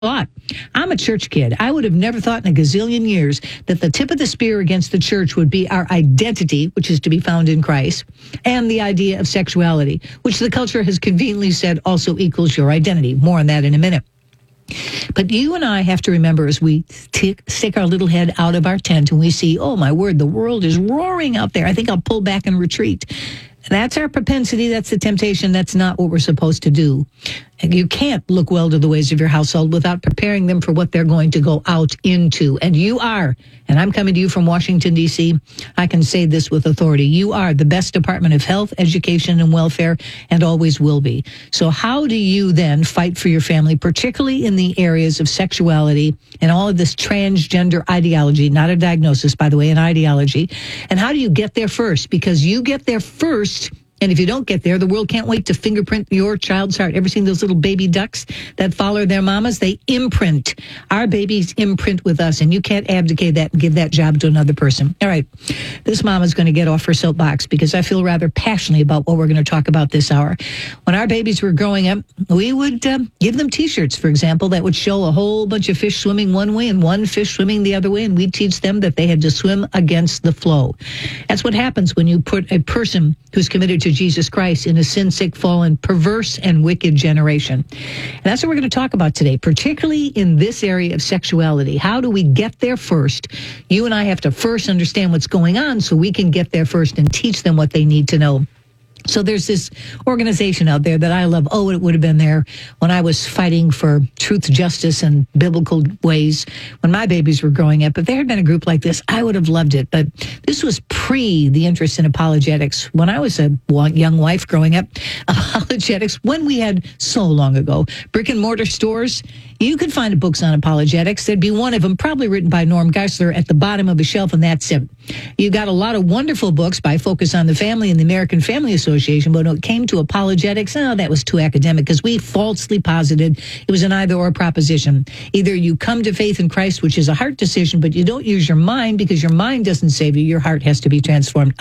thought. I'm a church kid. I would have never thought in a gazillion years that the tip of the spear against the church would be our identity, which is to be found in Christ, and the idea of sexuality, which the culture has conveniently said also equals your identity. More on that in a minute. But you and I have to remember as we stick our little head out of our tent and we see, oh, my word, the world is roaring out there. I think I'll pull back and retreat. That's our propensity. That's the temptation. That's not what we're supposed to do. You can't look well to the ways of your household without preparing them for what they're going to go out into. And you are, and I'm coming to you from Washington, D.C., I can say this with authority, you are the best Department of Health, Education, and Welfare, and always will be. So how do you then fight for your family, particularly in the areas of sexuality and all of this transgender ideology, not a diagnosis, by the way, an ideology, and how do you get there first? Because you get there first. And if you don't get there, the world can't wait to fingerprint your child's heart. Ever seen those little baby ducks that follow their mamas? They imprint. Our babies imprint with us, and you can't abdicate that and give that job to another person. All right, this mama's going to get off her soapbox because I feel rather passionately about what we're going to talk about this hour. When our babies were growing up, we would give them T-shirts, for example, that would show a whole bunch of fish swimming one way and one fish swimming the other way, and we'd teach them that they had to swim against the flow. That's what happens when you put a person who's committed to Jesus Christ in a sin-sick, fallen, perverse, and wicked generation. And that's what we're going to talk about today, particularly in this area of sexuality. How do we get there first? You and I have to first understand what's going on so we can get there first and teach them what they need to know. So there's this organization out there that I love. Oh, it would have been there when I was fighting for truth, justice, and biblical ways when my babies were growing up. If there had been a group like this, I would have loved it. But this was pre the interest in apologetics. When I was a young wife growing up, apologetics, when we had so long ago, brick and mortar stores, you could find books on apologetics. There'd be one of them probably written by Norm Geisler at the bottom of a shelf, and that's it. You got a lot of wonderful books by Focus on the Family and the American Family Association, but when it came to apologetics, that was too academic because we falsely posited it was an either-or proposition. Either you come to faith in Christ, which is a heart decision, but you don't use your mind because your mind doesn't save you. Your heart has to be transformed.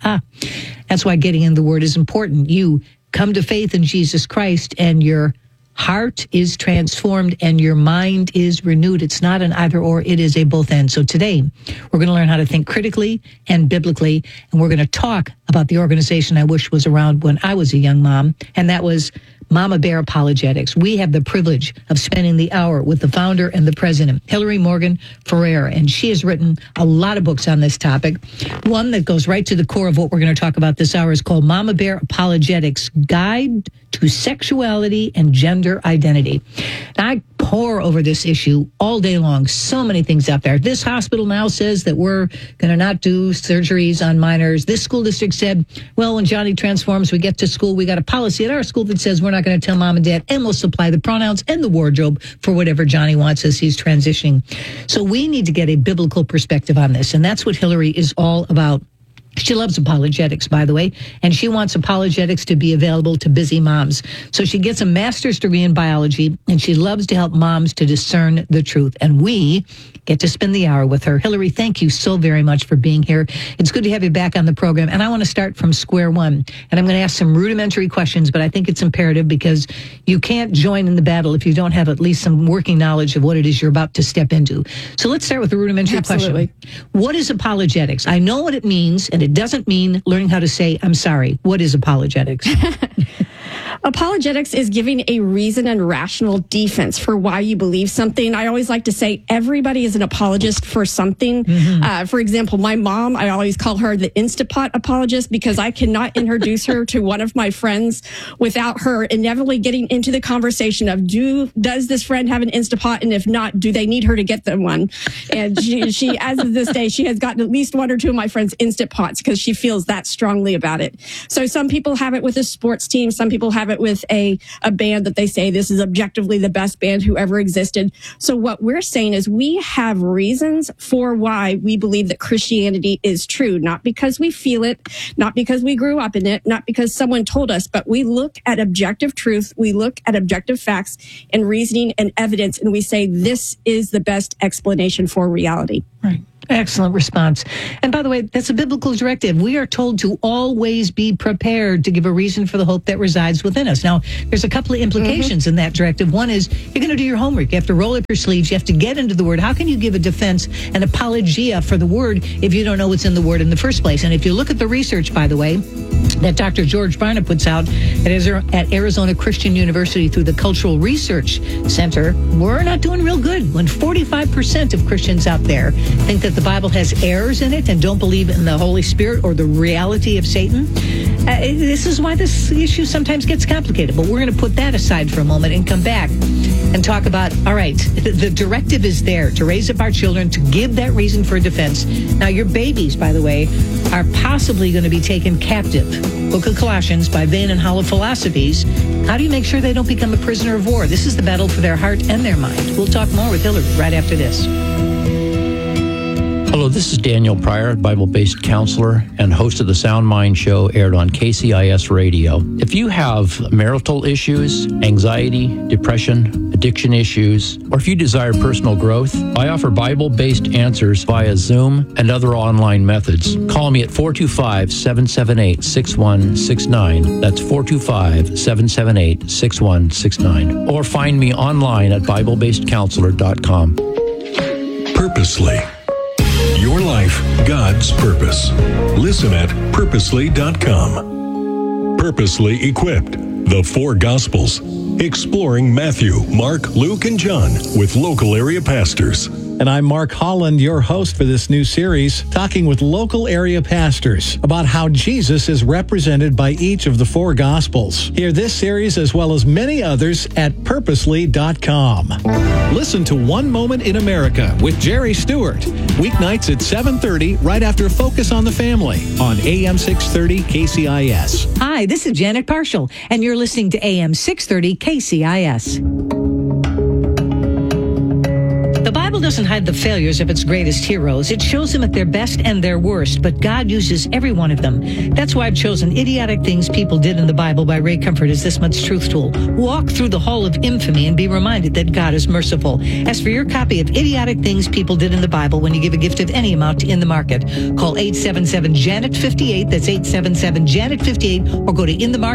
That's why getting in the Word is important. You come to faith in Jesus Christ and your heart is transformed and your mind is renewed. It's not an either or, it is a both and. So today, we're going to learn how to think critically and biblically, and we're going to talk about the organization I wish was around when I was a young mom, and that was Mama Bear Apologetics. We have the privilege of spending the hour with the founder and the president, Hillary Morgan Ferrer, and she has written a lot of books on this topic. One that goes right to the core of what we're going to talk about this hour is called Mama Bear Apologetics, Guide to Sexuality and Gender Identity. Now, I pore over this issue all day long. So many things out there. This hospital now says that we're going to not do surgeries on minors. This school district said, well, when Johnny transforms, we get to school, we got a policy at our school that says we're not going to tell mom and dad, and we'll supply the pronouns and the wardrobe for whatever Johnny wants as he's transitioning. So we need to get a biblical perspective on this, and that's what Hillary is all about. She loves apologetics, by the way, and she wants apologetics to be available to busy moms. So she gets a master's degree in biology, and she loves to help moms to discern the truth. And we get to spend the hour with her. Hillary, thank you so very much for being here. It's good to have you back on the program. And I want to start from square one. And I'm going to ask some rudimentary questions, but I think it's imperative because you can't join in the battle if you don't have at least some working knowledge of what it is you're about to step into. So let's start with the rudimentary question. What is apologetics? I know what it means, and it doesn't mean learning how to say, I'm sorry. What is apologetics? Apologetics is giving a reason and rational defense for why you believe something. I always like to say everybody is an apologist for something. For example, my mom, I always call her the Instapot apologist because I cannot introduce her to one of my friends without her inevitably getting into the conversation of does this friend have an Instapot? And if not, do they need her to get them one? And she as of this day, she has gotten at least one or two of my friends Instant Pots because she feels that strongly about it. So some people have it with a sports team. Some people have it with a band that they say this is objectively the best band who ever existed. So what we're saying is we have reasons for why we believe that Christianity is true, not because we feel it, not because we grew up in it, not because someone told us, but we look at objective truth, we look at objective facts and reasoning and evidence, and we say this is the best explanation for reality. Right. Excellent response. And by the way, that's a biblical directive. We are told to always be prepared to give a reason for the hope that resides within us. Now, there's a couple of implications in that directive. One is you're going to do your homework. You have to roll up your sleeves. You have to get into the Word. How can you give a defense, an apologia for the Word if you don't know what's in the Word in the first place? And if you look at the research, by the way, that Dr. George Barna puts out at Arizona Christian University through the Cultural Research Center, we're not doing real good when 45% of Christians out there think that the Bible has errors in it and don't believe in the Holy Spirit or the reality of Satan. This is why this issue sometimes gets complicated, but we're going to put that aside for a moment and come back and talk about, all right, the directive is there to raise up our children, to give that reason for defense. Now, your babies, by the way, are possibly going to be taken captive. Book of Colossians, by vain and hollow philosophies. How do you make sure they don't become a prisoner of war? This is the battle for their heart and their mind. We'll talk more with Hillary right after this. Hello, this is Daniel Pryor, Bible-based counselor and host of the Sound Mind Show, aired on KCIS Radio. If you have marital issues, anxiety, depression, addiction issues, or if you desire personal growth, I offer Bible-based answers via Zoom and other online methods. Call me at 425-778-6169. That's 425-778-6169. Or find me online at BibleBasedCounselor.com. Purposely. Your life, God's purpose. Listen at purposely.com. Purposely Equipped, the 4 Gospels. Exploring Matthew, Mark, Luke, and John with local area pastors. And I'm Mark Holland, your host for this new series, talking with local area pastors about how Jesus is represented by each of the 4 Gospels. Hear this series as well as many others at purposely.com. Listen to One Moment in America with Jerry Stewart, weeknights at 7:30 right after Focus on the Family on AM 630 KCIS. Hi, this is Janet Parshall, and you're listening to AM 630 KCIS. The Bible doesn't hide the failures of its greatest heroes. It shows them at their best and their worst, but God uses every one of them. That's why I've chosen Idiotic Things People Did in the Bible by Ray Comfort as this month's truth tool. Walk through the hall of infamy and be reminded that God is merciful. As for your copy of Idiotic Things People Did in the Bible when you give a gift of any amount in the market, call 877-JANET-58, that's 877-JANET-58, or go to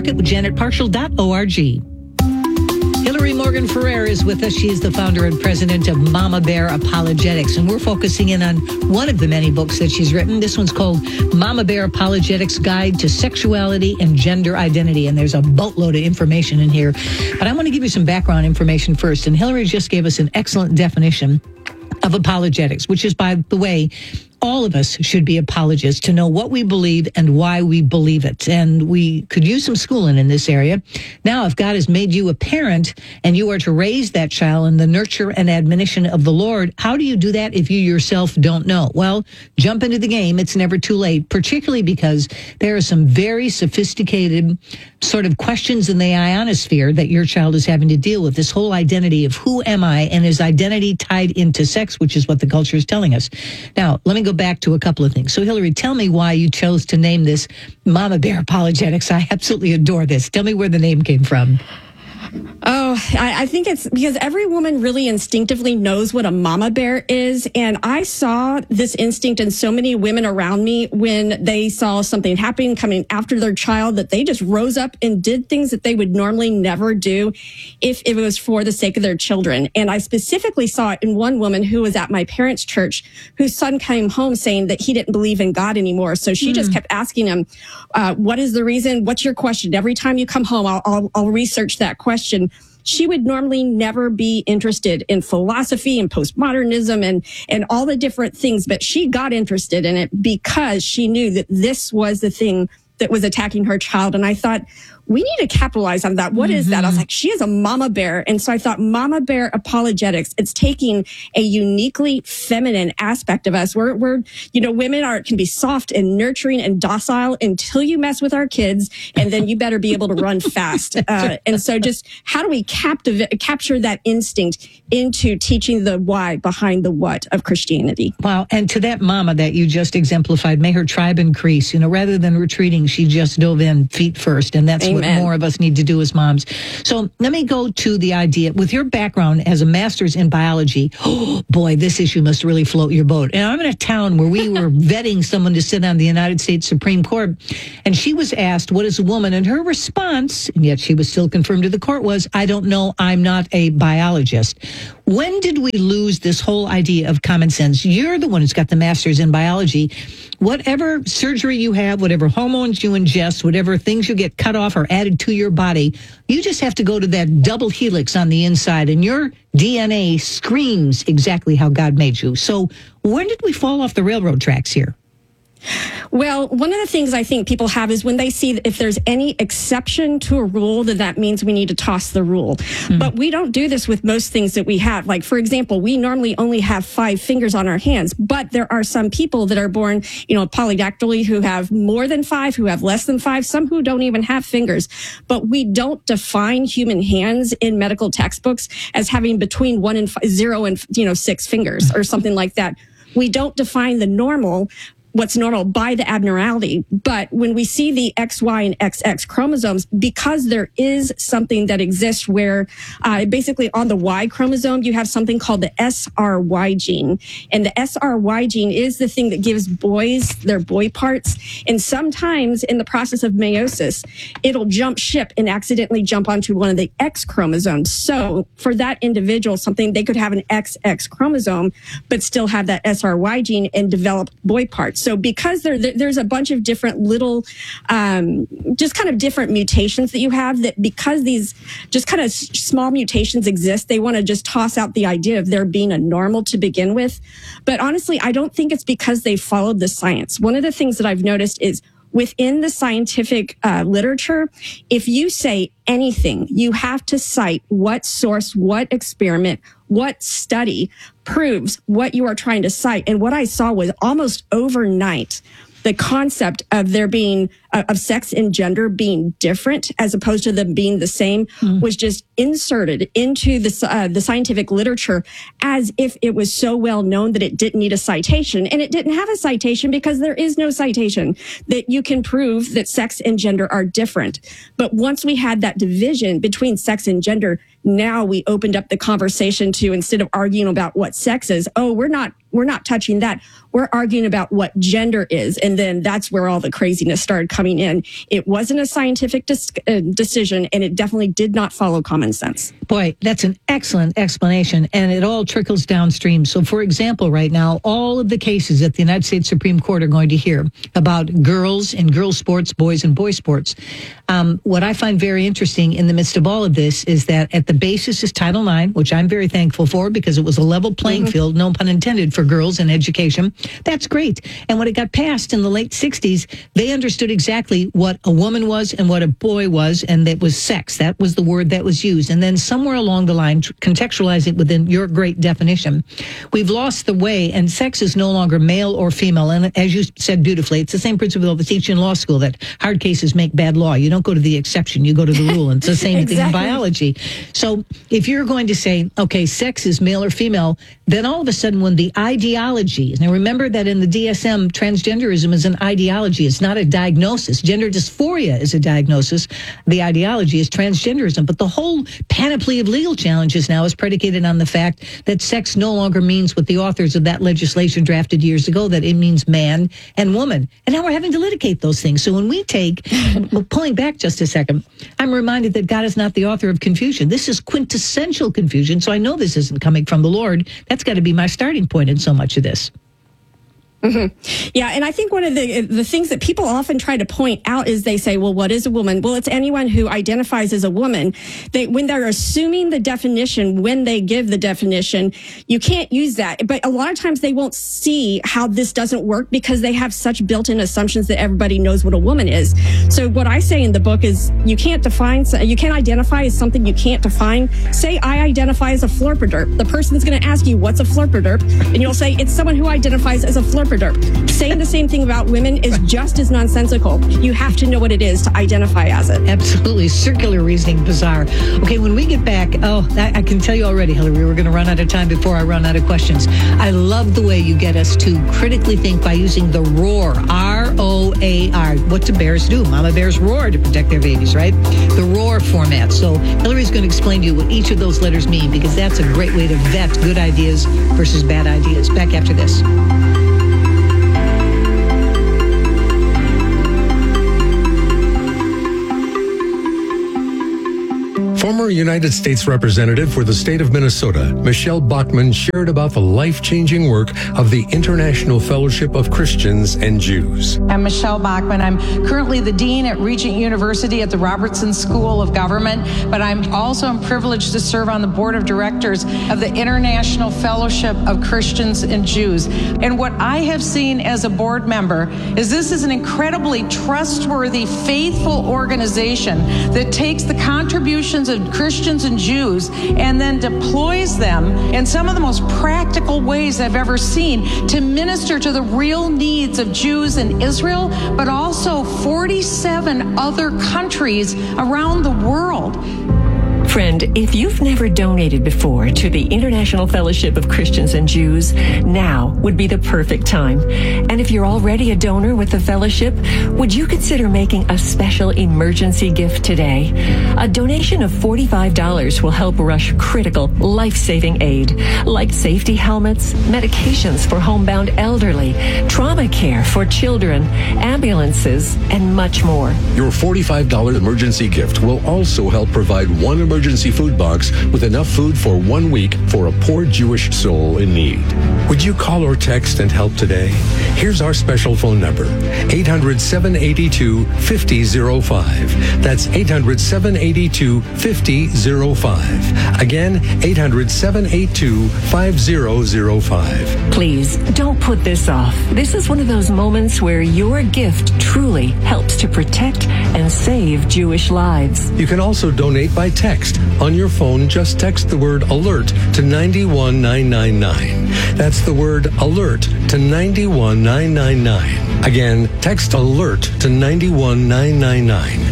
inthemarketwithjanetparshall.org. Hillary Morgan Ferrer is with us. She is the founder and president of Mama Bear Apologetics, and we're focusing in on one of the many books that she's written. This one's called Mama Bear Apologetics Guide to Sexuality and Gender Identity, and there's a boatload of information in here. But I want to give you some background information first, and Hillary just gave us an excellent definition of apologetics, which is, by the way, all of us should be apologists to know what we believe and why we believe it. And we could use some schooling in this area. Now, if God has made you a parent and you are to raise that child in the nurture and admonition of the Lord, how do you do that if you yourself don't know? Well, jump into the game. It's never too late, particularly because there are some very sophisticated sort of questions in the ionosphere that your child is having to deal with. This whole identity of who am I, and is identity tied into sex, which is what the culture is telling us. Now, let me go back to a couple of things. So, Hillary, tell me why you chose to name this Mama Bear Apologetics. I absolutely adore this. Tell me where the name came from. Oh, I think it's because every woman really instinctively knows what a mama bear is. And I saw this instinct in so many women around me when they saw something happening coming after their child, that they just rose up and did things that they would normally never do if it was for the sake of their children. And I specifically saw it in one woman who was at my parents' church, whose son came home saying that he didn't believe in God anymore. So she just kept asking him, what is the reason? What's your question? Every time you come home, I'll research that question. She would normally never be interested in philosophy and postmodernism and all the different things, but she got interested in it because she knew that this was the thing that was attacking her child. And I thought, we need to capitalize on that. What is that? I was like, she is a mama bear. And so I thought Mama Bear Apologetics, it's taking a uniquely feminine aspect of us. We're women can be soft and nurturing and docile until you mess with our kids. And then you better be able to run fast. And so just how do we capture that instinct into teaching the why behind the what of Christianity? Wow. And to that mama that you just exemplified, may her tribe increase. Rather than retreating, she just dove in feet first. And that's what more of us need to do as moms. So let me go to the idea. With your background as a master's in biology, oh boy, this issue must really float your boat. And I'm in a town where we were vetting someone to sit on the United States Supreme Court, and she was asked, what is a woman? And her response, and yet she was still confirmed to the court, was, I don't know, I'm not a biologist. When did we lose this whole idea of common sense? You're the one who's got the master's in biology. Whatever surgery you have, whatever hormones you ingest, whatever things you get cut off or added to your body, you just have to go to that double helix on the inside, and your DNA screams exactly how God made you. So when did we fall off the railroad tracks here? Well, one of the things I think people have is when they see that if there's any exception to a rule, then that means we need to toss the rule. Mm-hmm. But we don't do this with most things that we have. Like, for example, we normally only have 5 fingers on our hands, but there are some people that are born, polydactyly, who have more than 5, who have less than 5, some who don't even have fingers. But we don't define human hands in medical textbooks as having between 1 and 0 and 6 fingers or something like that. We don't define what's normal by the abnormality. But when we see the XY and XX chromosomes, because there is something that exists where basically on the Y chromosome, you have something called the SRY gene. And the SRY gene is the thing that gives boys their boy parts. And sometimes in the process of meiosis, it'll jump ship and accidentally jump onto one of the X chromosomes. So for that individual, they could have an XX chromosome, but still have that SRY gene and develop boy parts. So because there's a bunch of different little, just kind of different mutations that you have, that because these just kind of small mutations exist, they want to just toss out the idea of there being a normal to begin with. But honestly, I don't think it's because they followed the science. One of the things that I've noticed is within the scientific literature, if you say anything, you have to cite what source, what experiment, what study proves what you are trying to cite. And what I saw was almost overnight, the concept of there being of sex and gender being different as opposed to them being the same was just inserted into the scientific literature as if it was so well known that it didn't need a citation. And it didn't have a citation because there is no citation that you can prove that sex and gender are different. But once we had that division between sex and gender, now we opened up the conversation to, instead of arguing about what sex is, we're not touching that. We're arguing about what gender is. And then that's where all the craziness started coming in. It wasn't a scientific decision, and it definitely did not follow common sense. Boy, that's an excellent explanation, and it all trickles downstream. So, for example, right now, all of the cases that the United States Supreme Court are going to hear about girls and girls sports, boys and boys sports, what I find very interesting in the midst of all of this is that at the basis is Title IX, which I'm very thankful for because it was a level playing field, no pun intended, for girls in education. That's great. And when it got passed in the late 60s, they understood exactly what a woman was and what a boy was, and that was sex. That was the word that was used. And then somewhere along the line, contextualize it within your great definition, we've lost the way, and sex is no longer male or female. And as you said beautifully, it's the same principle that teach in law school, that hard cases make bad law. You don't go to the exception, you go to the rule. And it's the same thing in biology. So if you're going to say, okay, sex is male or female, then all of a sudden when the ideology, now remember that in the DSM, transgenderism is an ideology. It's not a diagnosis. Gender dysphoria is a diagnosis. The ideology is transgenderism. But the whole panoply of legal challenges now is predicated on the fact that sex no longer means what the authors of that legislation drafted years ago, that it means man and woman. And now we're having to litigate those things. So when we take, pulling back just a second, I'm reminded that God is not the author of confusion. This is quintessential confusion. So I know this isn't coming from the Lord. That's got to be my starting point in so much of this. Mm-hmm. Yeah, and I think one of the things that people often try to point out is they say, well, what is a woman? Well, it's anyone who identifies as a woman. When they're assuming the definition, when they give the definition, you can't use that. But a lot of times they won't see how this doesn't work because they have such built-in assumptions that everybody knows what a woman is. So what I say in the book is you can't identify as something you can't define. Say I identify as a flurperderp. The person's going to ask you, what's a flurperderp? And you'll say, it's someone who identifies as a flurperderp. derp. Saying the same thing about women is just as nonsensical. You have to know what it is to identify as it. Absolutely. Circular reasoning, bizarre. Okay, when we get back, I can tell you already, Hillary, we're going to run out of time before I run out of questions. I love the way you get us to critically think by using the ROAR, R-O-A-R. What do bears do? Mama bears roar to protect their babies, right? The ROAR format. So Hillary's going to explain to you what each of those letters mean, because that's a great way to vet good ideas versus bad ideas. Back after this. Former United States Representative for the state of Minnesota, Michelle Bachmann, shared about the life-changing work of the International Fellowship of Christians and Jews. I'm Michelle Bachmann. I'm currently the Dean at Regent University at the Robertson School of Government, but I'm also privileged to serve on the Board of Directors of the International Fellowship of Christians and Jews. And what I have seen as a board member is this is an incredibly trustworthy, faithful organization that takes the contributions of Christians and Jews and then deploys them in some of the most practical ways I've ever seen to minister to the real needs of Jews in Israel, but also 47 other countries around the world. Friend, if you've never donated before to the International Fellowship of Christians and Jews, now would be the perfect time. And if you're already a donor with the fellowship, would you consider making a special emergency gift today? A donation of $45 will help rush critical, life-saving aid, like safety helmets, medications for homebound elderly, trauma care for children, ambulances, and much more. Your $45 emergency gift will also help provide one emergency food box with enough food for 1 week for a poor Jewish soul in need. Would you call or text and help today? Here's our special phone number, 800-782-5005. That's 800-782-5005. Again, 800-782-5005. Please, don't put this off. This is one of those moments where your gift truly helps to protect and save Jewish lives. You can also donate by text. On your phone, just text the word ALERT to 91999. That's the word ALERT to 91999. Again, text ALERT to 91999.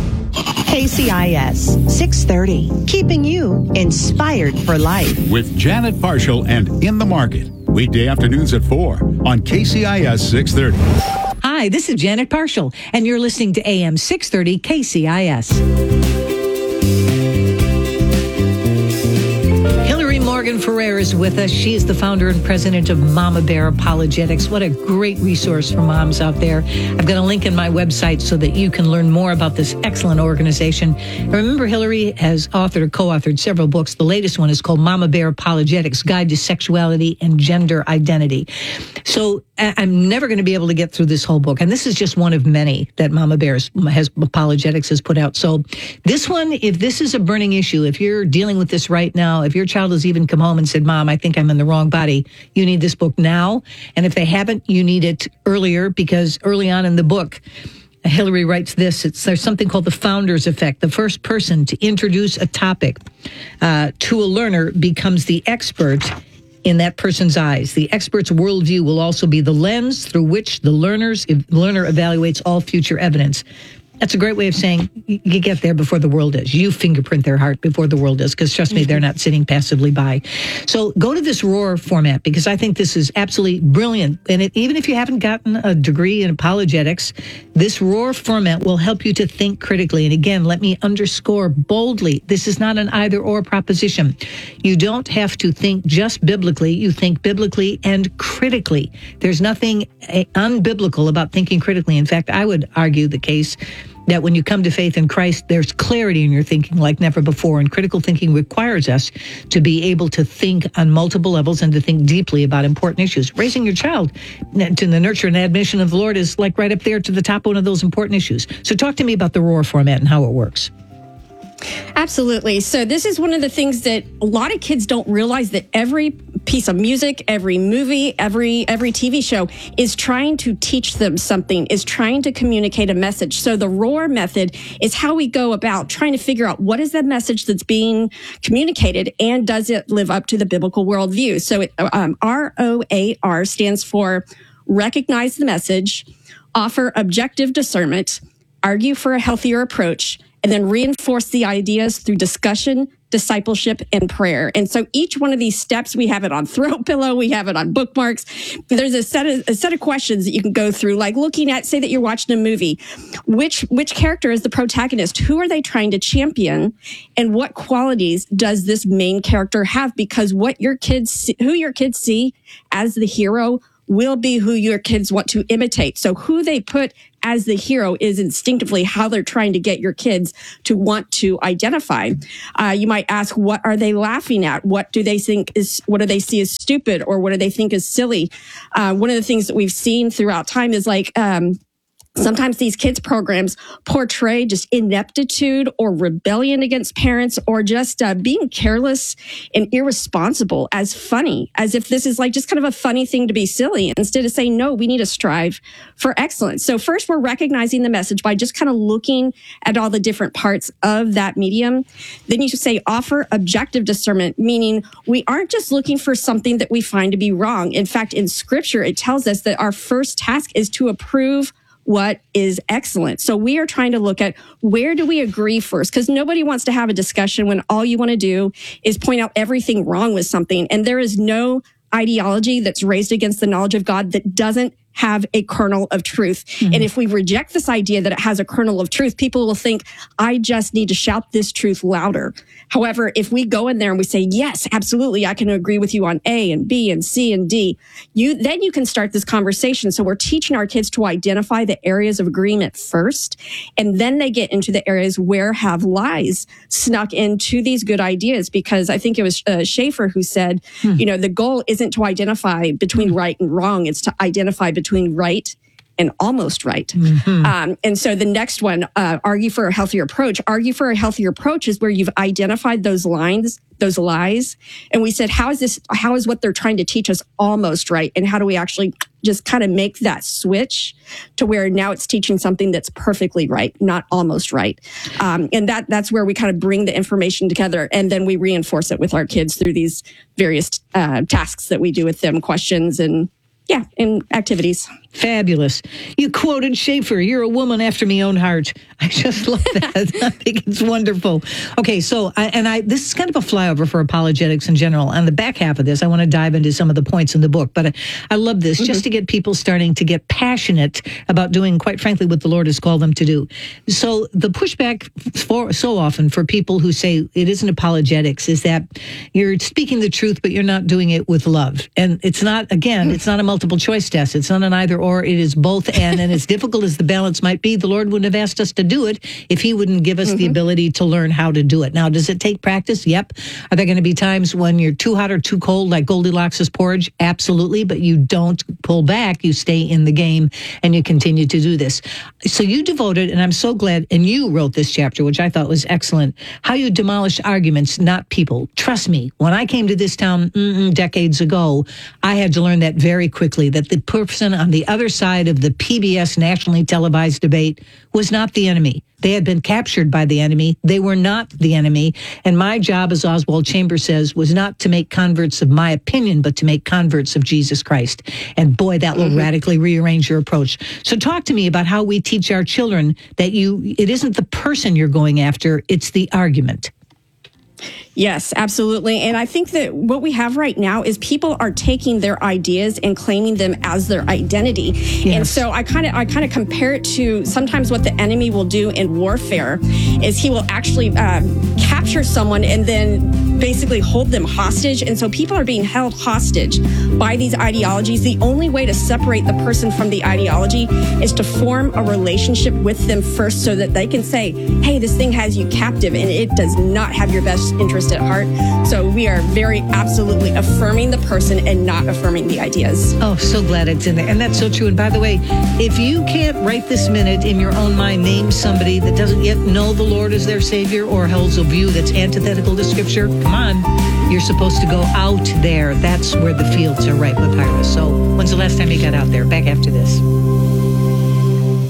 KCIS 630, keeping you inspired for life. With Janet Parshall and In the Market, weekday afternoons at 4 on KCIS 630. Hi, this is Janet Parshall, and you're listening to AM 630 KCIS. Morgan Ferrer is with us. She is the founder and president of Mama Bear Apologetics. What a great resource for moms out there. I've got a link in my website so that you can learn more about this excellent organization. Remember, Hillary has authored or co-authored several books. The latest one is called Mama Bear Apologetics, Guide to Sexuality and Gender Identity. So I'm never going to be able to get through this whole book. And this is just one of many that Mama Bear Apologetics has put out. So this one, if this is a burning issue, if you're dealing with this right now, if your child has even come home and said, Mom, I think I'm in the wrong body, you need this book now. And if they haven't, you need it earlier, because early on in the book, Hillary writes this. There's something called the founder's effect. The first person to introduce a topic to a learner becomes the expert in that person's eyes. The expert's worldview will also be the lens through which the learner evaluates all future evidence. That's a great way of saying you get there before the world is. You fingerprint their heart before the world is, because trust me, they're not sitting passively by. So go to this ROAR format, because I think this is absolutely brilliant. And even if you haven't gotten a degree in apologetics, this ROAR format will help you to think critically. And again, let me underscore boldly, this is not an either or proposition. You don't have to think just biblically. You think biblically and critically. There's nothing unbiblical about thinking critically. In fact, I would argue the case that when you come to faith in Christ, there's clarity in your thinking like never before. And critical thinking requires us to be able to think on multiple levels and to think deeply about important issues. Raising your child to the nurture and admonition of the Lord is like right up there to the top of one of those important issues. So talk to me about the ROAR format and how it works. Absolutely. So this is one of the things that a lot of kids don't realize, that every piece of music, every movie, every TV show is trying to teach them something, is trying to communicate a message. So the ROAR method is how we go about trying to figure out what is that message that's being communicated, and does it live up to the biblical worldview. So ROAR stands for recognize the message, offer objective discernment, argue for a healthier approach, and then reinforce the ideas through discussion, discipleship, and prayer. And so each one of these steps, we have it on throat pillow, we have it on bookmarks. There's a set of questions that you can go through, like looking at, say that you're watching a movie. Which character is the protagonist? Who are they trying to champion? And what qualities does this main character have? Because who your kids see as the hero will be who your kids want to imitate. So who they put as the hero is instinctively how they're trying to get your kids to want to identify. You might ask, what are they laughing at? What do they see as stupid, or what do they think is silly? One of the things that we've seen throughout time is like, sometimes these kids programs portray just ineptitude or rebellion against parents, or just being careless and irresponsible as funny, as if this is like just kind of a funny thing to be silly, instead of saying, no, we need to strive for excellence. So first, we're recognizing the message by just kind of looking at all the different parts of that medium. Then you should say, offer objective discernment, meaning we aren't just looking for something that we find to be wrong. In fact, in Scripture, it tells us that our first task is to approve what is excellent. So we are trying to look at, where do we agree first? Because nobody wants to have a discussion when all you want to do is point out everything wrong with something. And there is no ideology that's raised against the knowledge of God that doesn't have a kernel of truth. Mm-hmm. And if we reject this idea that it has a kernel of truth, people will think, I just need to shout this truth louder. However, if we go in there and we say, yes, absolutely, I can agree with you on A and B and C and D, then you can start this conversation. So we're teaching our kids to identify the areas of agreement first, and then they get into the areas where have lies snuck into these good ideas. Because I think it was Schaeffer who said, the goal isn't to identify between right and wrong, it's to identify between right and almost right. Mm-hmm. And so the next one, argue for a healthier approach. Argue for a healthier approach is where you've identified those lines, those lies. And we said, how is what they're trying to teach us almost right? And how do we actually just kind of make that switch to where now it's teaching something that's perfectly right, not almost right. And that's where we kind of bring the information together, and then we reinforce it with our kids through these various tasks that we do with them, questions and activities. Fabulous. You quoted Schaeffer. You're a woman after my own heart. I just love that. I think it's wonderful. Okay, so this is kind of a flyover for apologetics in general. On the back half of this, I want to dive into some of the points in the book, but I love this just to get people starting to get passionate about doing, quite frankly, what the Lord has called them to do. So the pushback so often for people who say it isn't apologetics is that you're speaking the truth, but you're not doing it with love. And it's not, again, it's not a multiple choice test. It's not an either or, it is both and as difficult as the balance might be, the Lord wouldn't have asked us to do it if he wouldn't give us the ability to learn how to do it. Now, does it take practice? Yep. Are there going to be times when you're too hot or too cold, like Goldilocks' porridge? Absolutely. But you don't pull back. You stay in the game and you continue to do this. So you devoted, and I'm so glad, and you wrote this chapter, which I thought was excellent, how you demolished arguments, not people. Trust me, when I came to this town decades ago, I had to learn that very quickly, that the person on the other side of the PBS nationally televised debate was not the enemy. They had been captured by the enemy. They were not the enemy. And my job, as Oswald Chambers says, was not to make converts of my opinion, but to make converts of Jesus Christ. And boy, that will radically rearrange your approach. So talk to me about how we teach our children that it isn't the person you're going after, it's the argument. Yes, absolutely. And I think that what we have right now is people are taking their ideas and claiming them as their identity. Yes. And so I kind of compare it to sometimes what the enemy will do in warfare is he will actually capture someone and then basically hold them hostage. And so people are being held hostage by these ideologies. The only way to separate the person from the ideology is to form a relationship with them first so that they can say, hey, this thing has you captive and it does not have your best interest at heart. So we are very absolutely affirming the person and not affirming the ideas. Oh, so glad it's in there. And that's so true. And by the way, if you can't right this minute in your own mind name somebody that doesn't yet know the Lord as their Savior or holds a view that's antithetical to Scripture, come on. You're supposed to go out there. That's where the fields are ripe with harvest. So when's the last time you got out there? Back after this. The world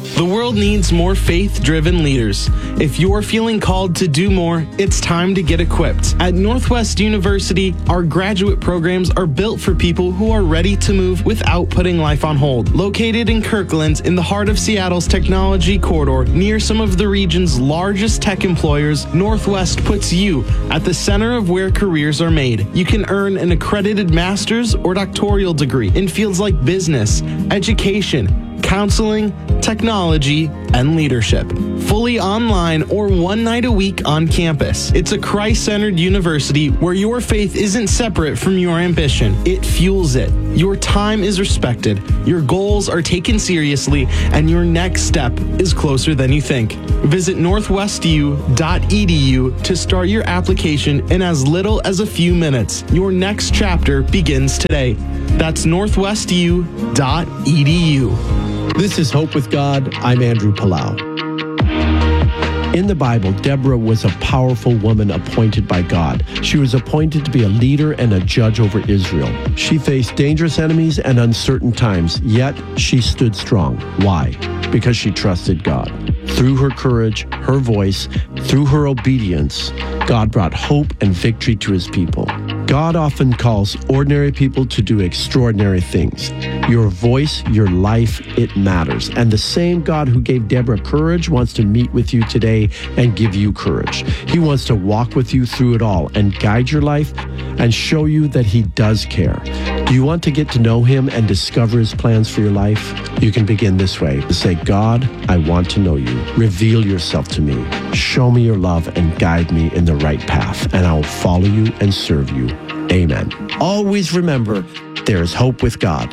world needs more faith-driven leaders. If you're feeling called to do more, it's time to get equipped. At Northwest University, our graduate programs are built for people who are ready to move without putting life on hold. Located in Kirkland, in the heart of Seattle's technology corridor, near some of the region's largest tech employers, Northwest puts you at the center of where careers are made. You can earn an accredited master's or doctoral degree in fields like business, education, counseling, technology, and leadership. Fully online or one night a week on campus. It's a Christ-centered university where your faith isn't separate from your ambition. It fuels it. Your time is respected, your goals are taken seriously, and your next step is closer than you think. Visit northwestu.edu to start your application in as little as a few minutes. Your next chapter begins today. That's northwestu.edu. This is Hope with God. I'm Andrew Palau. In the Bible, Deborah was a powerful woman appointed by God. She was appointed to be a leader and a judge over Israel. She faced dangerous enemies and uncertain times, yet she stood strong. Why? Because she trusted God. Through her courage, her voice, through her obedience, God brought hope and victory to his people. God often calls ordinary people to do extraordinary things. Your voice, your life, it matters. And the same God who gave Deborah courage wants to meet with you today and give you courage. He wants to walk with you through it all and guide your life and show you that he does care. Do you want to get to know him and discover his plans for your life? You can begin this way. Say, God, I want to know you. Reveal yourself to me. Show me your love and guide me in the right path, and I will follow you and serve you. Amen. Always remember, there is hope with God.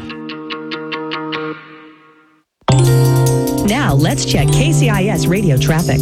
Now let's check KCIS radio traffic.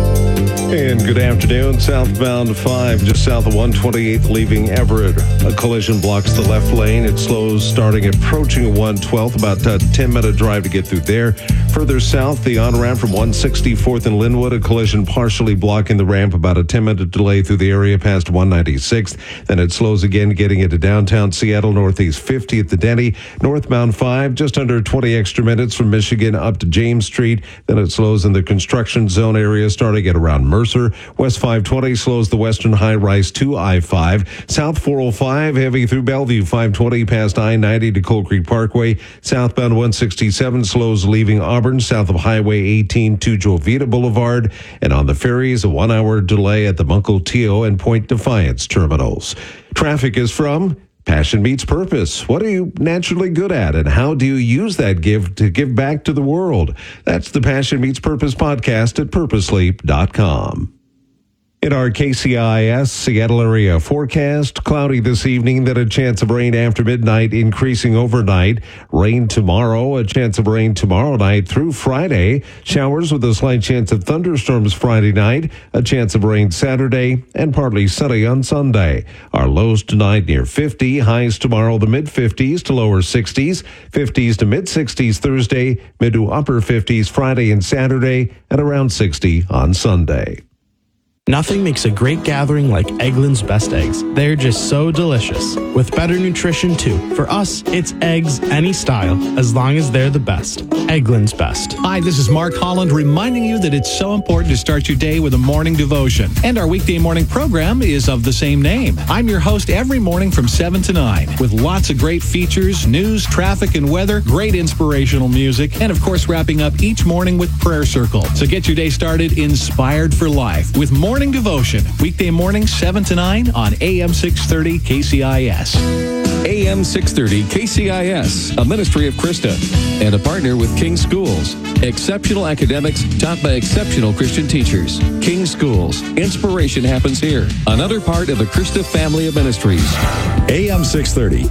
And good afternoon. Southbound 5, just south of 128th, leaving Everett. A collision blocks the left lane. It slows starting approaching 112th, about a 10-minute drive to get through there. Further south, the on-ramp from 164th and Linwood, a collision partially blocking the ramp, about a 10-minute delay through the area past 196th. Then it slows again, getting into downtown Seattle, northeast 50 at the Denny. Northbound 5, just under 20 extra minutes from Michigan up to James Street. Then it slows in the construction zone area, starting at around Mercer. West 520 slows the western high-rise to I-5. South 405, heavy through Bellevue. 520 past I-90 to Coal Creek Parkway. Southbound 167 slows leaving Auburn, south of Highway 18 to Jovita Boulevard. And on the ferries, a 1-hour delay at the Mukilteo and Point Defiance terminals. Traffic is from Passion Meets Purpose. What are you naturally good at, and how do you use that gift to give back to the world? That's the Passion Meets Purpose podcast at purposeleap.com. In our KCIS Seattle area forecast, cloudy this evening, then a chance of rain after midnight, increasing overnight. Rain tomorrow, a chance of rain tomorrow night through Friday. Showers with a slight chance of thunderstorms Friday night, a chance of rain Saturday, and partly sunny on Sunday. Our lows tonight near 50, highs tomorrow the mid-50s to lower 60s, 50s to mid-60s Thursday, mid to upper 50s Friday and Saturday, and around 60 on Sunday. Nothing makes a great gathering like Eggland's Best Eggs. They're just so delicious, with better nutrition too. For us, it's eggs any style, as long as they're the best. Eggland's Best. Hi, this is Mark Holland reminding you that it's so important to start your day with a morning devotion. And our weekday morning program is of the same name. I'm your host every morning from 7 to 9, with lots of great features, news, traffic, and weather, great inspirational music, and of course wrapping up each morning with Prayer Circle. So get your day started inspired for life with Morning Devotion, weekday mornings 7 to 9 on AM 630 KCIS. AM 630 KCIS, a ministry of Krista, and a partner with King Schools. Exceptional academics taught by exceptional Christian teachers. King Schools. Inspiration happens here. Another part of the Krista family of ministries. AM 630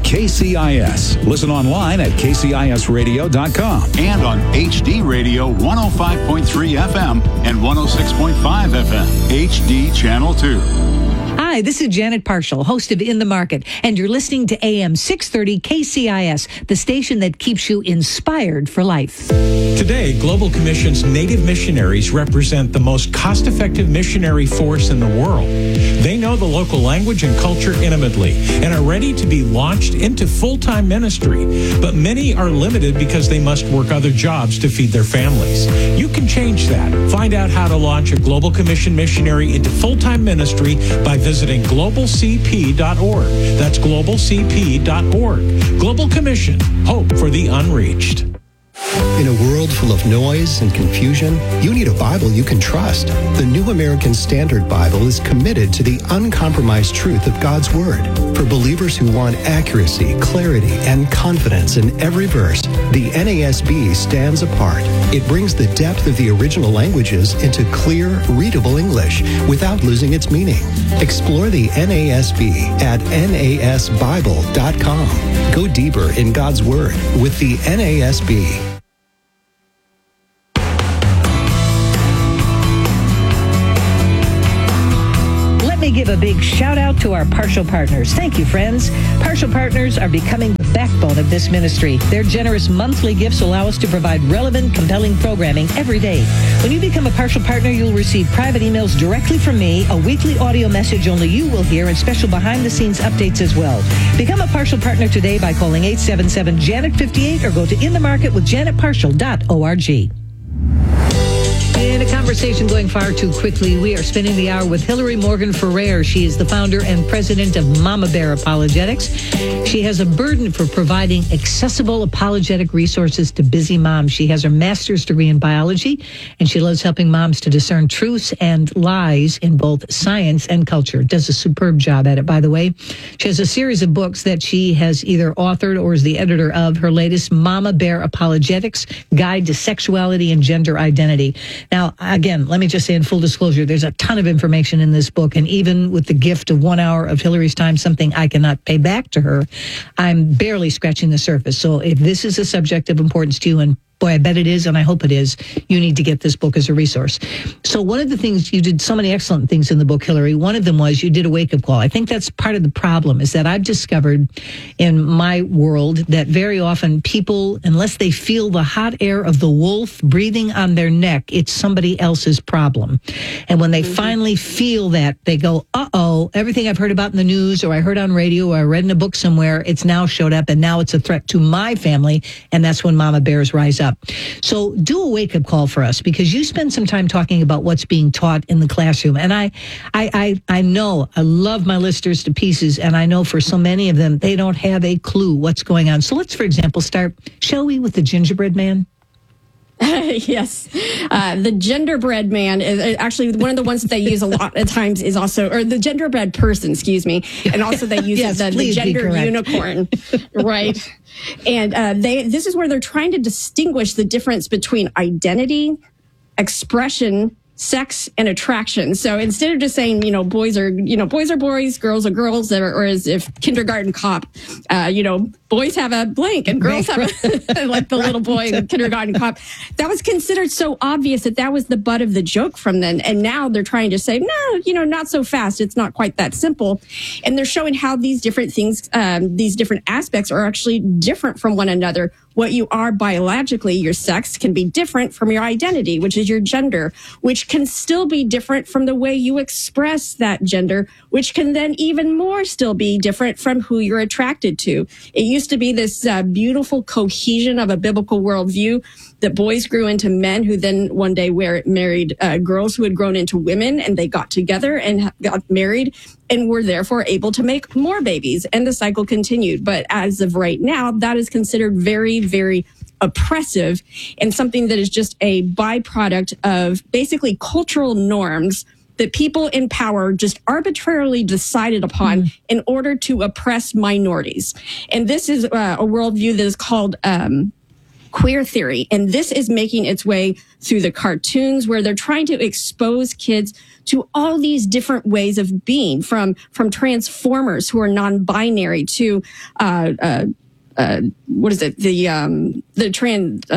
KCIS. Listen online at kcisradio.com and on HD Radio 105.3 FM and 106.5 FM. HD Channel 2. Hi, this is Janet Parshall, host of In the Market, and you're listening to AM 630 KCIS, the station that keeps you inspired for life. Today, Global Commission's Native missionaries represent the most cost-effective missionary force in the world. They know the local language and culture intimately and are ready to be launched into full-time ministry. But many are limited because they must work other jobs to feed their families. You can change that. Find out how to launch a Global Commission missionary into full-time ministry by visiting globalcp.org. That's globalcp.org. Global Commission, hope for the unreached. In a world full of noise and confusion, you need a Bible you can trust. The New American Standard Bible is committed to the uncompromised truth of God's Word. For believers who want accuracy, clarity, and confidence in every verse, the NASB stands apart. It brings the depth of the original languages into clear, readable English without losing its meaning. Explore the NASB at nasbible.com. Go deeper in God's Word with the NASB. Give a big shout out to our Partial Partners. Thank you, friends. Partial Partners are becoming the backbone of this ministry. Their generous monthly gifts allow us to provide relevant, compelling programming every day. When you become a Partial Partner, you'll receive private emails directly from me, a weekly audio message only you will hear, and special behind-the-scenes updates as well. Become a Partial Partner today by calling 877-JANET-58 or go to inthemarketwithjanetparshall.org. In a conversation going far too quickly, we are spending the hour with Hillary Morgan Ferrer. She is the founder and president of Mama Bear Apologetics. She has a burden for providing accessible apologetic resources to busy moms. She has her master's degree in biology, and she loves helping moms to discern truths and lies in both science and culture. Does a superb job at it, by the way. She has a series of books that she has either authored or is the editor of. Her latest, Mama Bear Apologetics, Guide to Sexuality and Gender Identity. Now, again, let me just say in full disclosure, there's a ton of information in this book, and even with the gift of 1 hour of Hillary's time, something I cannot pay back to her, I'm barely scratching the surface. So if this is a subject of importance to you, and boy, I bet it is, and I hope it is, you need to get this book as a resource. So one of the things, you did so many excellent things in the book, Hillary. One of them was you did a wake-up call. I think that's part of the problem, is that I've discovered in my world that very often people, unless they feel the hot air of the wolf breathing on their neck, it's somebody else's problem. And when they finally feel that, they go, uh-oh, everything I've heard about in the news, or I heard on radio, or I read in a book somewhere, it's now showed up, and now it's a threat to my family, and that's when Mama Bears rise up. So do a wake-up call for us, because you spend some time talking about what's being taught in the classroom. And I know, I love my listeners to pieces, and I know for so many of them, they don't have a clue what's going on. So let's, for example, start, shall we, with the gingerbread man? Yes. The genderbread man is actually one of the ones that they use a lot of times is also, or the genderbread person, excuse me. And also they use yes, the gender unicorn, right? And this is where they're trying to distinguish the difference between identity, expression, sex, and attraction. So instead of just saying, boys are boys, girls are girls, or as if kindergarten cop, boys have a blank and girls have a, like the little boy in kindergarten cop. That was considered so obvious that was the butt of the joke from then. And now they're trying to say, no, not so fast. It's not quite that simple. And they're showing how these different things, these different aspects are actually different from one another. What you are biologically, your sex, can be different from your identity, which is your gender, which can still be different from the way you express that gender, which can then even more still be different from who you're attracted to. It used to be this beautiful cohesion of a biblical worldview that boys grew into men who then one day married girls who had grown into women, and they got together and got married and were therefore able to make more babies, and the cycle continued. But as of right now, that is considered very, very oppressive and something that is just a byproduct of basically cultural norms that people in power just arbitrarily decided upon in order to oppress minorities. And this is a worldview that is called queer theory. And this is making its way through the cartoons, where they're trying to expose kids to all these different ways of being, from transformers who are non-binary to what is it? The trans.